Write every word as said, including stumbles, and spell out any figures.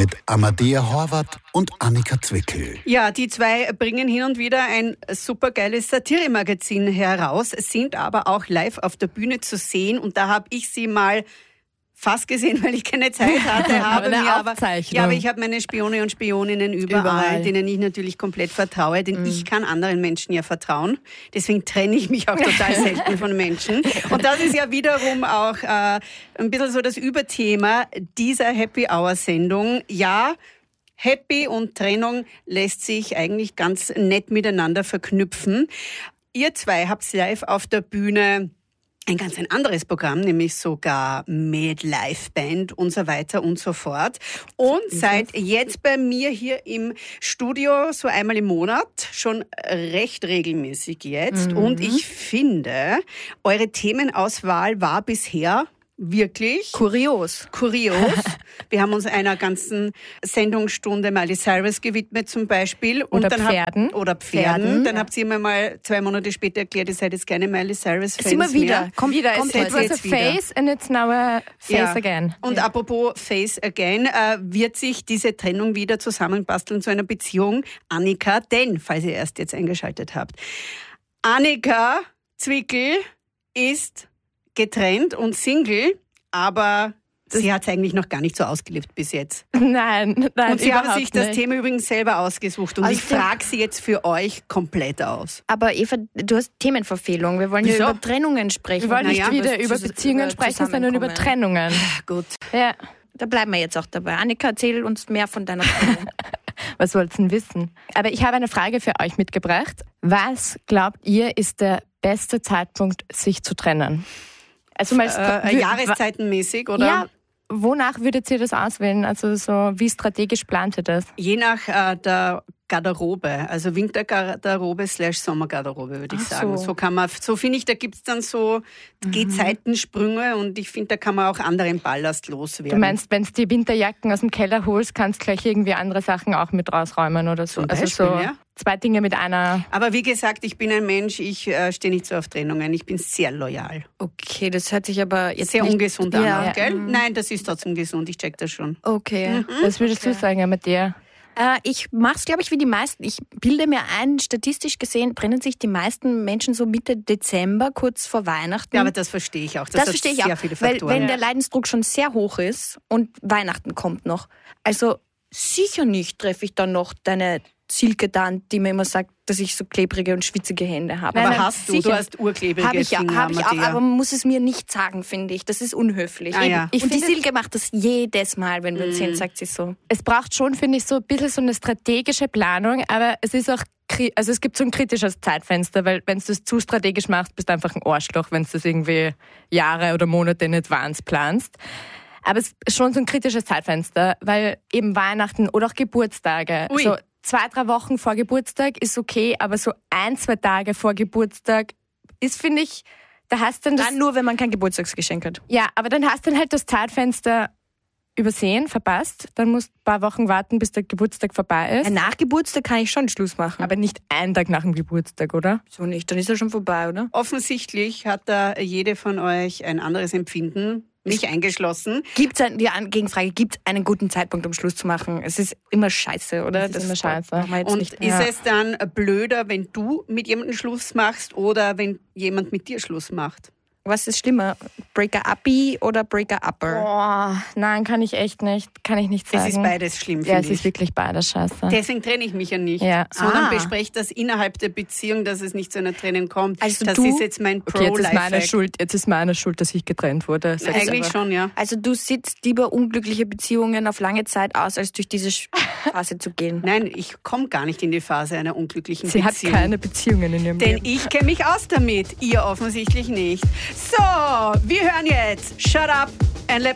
mit Amadea Horvath und Annika Zwickel. Ja, die zwei bringen hin und wieder ein supergeiles Satire-Magazin heraus, sind aber auch live auf der Bühne zu sehen. Und da habe ich sie mal fast gesehen, weil ich keine Zeit hatte. habe eine mir aber, Aufzeichnung. ja, aber ich habe meine Spione und Spioninnen überall, Überall. denen ich natürlich komplett vertraue, denn Mhm. ich kann anderen Menschen ja vertrauen. Deswegen trenne ich mich auch total selten von Menschen. Und das ist ja wiederum auch äh, ein bisschen so das Überthema dieser Happy-Hour-Sendung. Ja, Happy und Trennung lässt sich eigentlich ganz nett miteinander verknüpfen. Ihr zwei habt live auf der Bühne ein ganz ein anderes Programm, nämlich sogar mit Liveband und so weiter und so fort. Und seid jetzt bei mir hier im Studio so einmal im Monat, schon recht regelmäßig jetzt. Mhm. Und ich finde, eure Themenauswahl war bisher wirklich Kurios. kurios. Wir haben uns einer ganzen Sendungsstunde Miley Cyrus gewidmet zum Beispiel. Und Oder dann Pferden. Hab, oder Pferden. Pferden. Dann habt ihr mir mal zwei Monate später erklärt, ihr seid jetzt keine Miley Cyrus-Fans Immer wieder. mehr. Kommt wieder. Kommt It jetzt was a wieder. face and it's now a face Ja. again. Und Ja. apropos Face Again, äh, wird sich diese Trennung wieder zusammenbasteln zu einer Beziehung, Annika? Denn, falls ihr erst jetzt eingeschaltet habt, Annika Zwickel ist getrennt und Single, aber sie hat es eigentlich noch gar nicht so ausgelebt bis jetzt. Nein, nein, Und sie haben überhaupt sich das nicht. Thema übrigens selber ausgesucht. Und Also ich frage sie jetzt für euch komplett aus. Aber Eva, du hast Themenverfehlung. Wir wollen Wieso? ja über Trennungen sprechen. Wir wollen nicht Naja, wieder was über zu- Beziehungen über sprechen, sondern über Zusammenkommen. Trennungen. Gut. Ja. Da bleiben wir jetzt auch dabei. Annika, erzähl uns mehr von deiner Trennung. Was wollt's denn wissen? Aber ich habe eine Frage für euch mitgebracht. Was glaubt ihr, ist der beste Zeitpunkt, sich zu trennen? Also mal Äh, jahreszeitenmäßig, oder? Ja, wonach würdet ihr das auswählen? Also so, wie strategisch plant ihr das? Je nach äh, der Garderobe, also Wintergarderobe slash Sommergarderobe, würde ich Ach sagen. so. So kann man, so finde ich, da gibt es dann so Gezeitensprünge und ich finde, da kann man auch anderen Ballast loswerden. Du meinst, wenn du die Winterjacken aus dem Keller holst, kannst du gleich irgendwie andere Sachen auch mit rausräumen oder so. Zum also Beispiel, so ja. zwei Dinge mit einer. Aber wie gesagt, ich bin ein Mensch, ich äh, stehe nicht so auf Trennungen, ich bin sehr loyal. Okay, das hört sich aber jetzt Sehr nicht... ungesund an, Ja. auch, gell? Nein, das ist trotzdem gesund, ich check das schon. Okay. Was würdest du sagen mit dir? Äh, ich mache es, glaube ich, wie die meisten. Ich bilde mir ein, statistisch gesehen trennen sich die meisten Menschen so Mitte Dezember, kurz vor Weihnachten. Ja, aber das verstehe ich auch. Das, das hat verstehe ich sehr auch, viele weil Faktoren. wenn der Leidensdruck schon sehr hoch ist und Weihnachten kommt noch, also sicher nicht treffe ich dann noch deine Silke-Tante, die mir immer sagt, dass ich so klebrige und schwitzige Hände habe. aber Nein, nein, hast du, sicher. du hast urklebrige Habe ich ja, Finger, hab ich auch, Amadea. aber man muss es mir nicht sagen, finde ich. Das ist unhöflich. Ah, Eben. ja. Ich Und die finde- Silke macht das jedes Mal, wenn wir uns sehen, sagt sie so. Es braucht schon, finde ich, so ein bisschen so eine strategische Planung, aber es ist auch, kri- also es gibt so ein kritisches Zeitfenster, weil wenn du das zu strategisch machst, bist du einfach ein Arschloch, wenn du das irgendwie Jahre oder Monate in Advance planst. Aber es ist schon so ein kritisches Zeitfenster, weil eben Weihnachten oder auch Geburtstage, Ui. so zwei, drei Wochen vor Geburtstag ist okay, aber so ein, zwei Tage vor Geburtstag ist, finde ich, da hast du dann das... Dann nur, wenn man kein Geburtstagsgeschenk hat. Ja, aber dann hast du dann halt das Zeitfenster übersehen, verpasst. Dann musst du ein paar Wochen warten, bis der Geburtstag vorbei ist. Ja, nach Geburtstag kann ich schon Schluss machen. Aber nicht einen Tag nach dem Geburtstag, oder? so nicht, dann ist er schon vorbei, oder? Offensichtlich hat da jede von euch ein anderes Empfinden, mich eingeschlossen. Gibt es die An- Gegenfrage, gibt es einen guten Zeitpunkt, um Schluss zu machen? Es ist immer scheiße, oder? Es ist immer scheiße. machen wir jetzt Und nicht ist mehr. es dann blöder, wenn du mit jemandem Schluss machst oder wenn jemand mit dir Schluss macht? Was ist schlimmer? Breaker-uppy oder Breaker-upper? Boah, nein, kann ich echt nicht. Kann ich nicht sagen. Es ist beides schlimm, Ja, finde es ist ich. wirklich beides scheiße. Deswegen trenne ich mich ja nicht, Ja. sondern Ah. bespreche das innerhalb der Beziehung, dass es nicht zu einer Trennung kommt. Also das du- ist jetzt mein Okay, jetzt ist meine Pro-Life-Hack. Schuld, jetzt ist meine Schuld, dass ich getrennt wurde. Sag's Eigentlich aber. schon, ja. Also du sitzt lieber unglückliche Beziehungen auf lange Zeit aus, als durch diese Sch- Phase zu gehen. Nein, ich komme gar nicht in die Phase einer unglücklichen Sie hat Beziehung. keine Beziehungen in ihrem Denn Leben. ich kenne mich aus damit, ihr offensichtlich nicht. So, wir hören jetzt Shut Up and Let